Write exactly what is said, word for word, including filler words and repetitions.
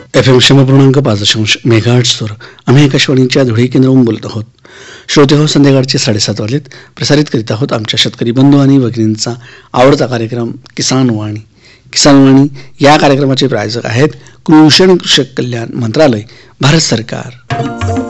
F M शंभर पूर्णांक पाच दशांश मेगाहर्ट्झवर आम्ही आकाशवाणीच्या धुळे केंद्रावरून बोलत आहोत. श्रोते हो, संध्याकाळचे साडेसात वाजलेत. प्रसारित करीत आहोत आमच्या शेतकरी बंधू आणि भगिनींचा आवडता कार्यक्रम किसान वाणी. किसान वाणी या कार्यक्रमाचे प्रायोजक आहेत कृषी आणि कृषक कल्याण मंत्रालय, भारत सरकार.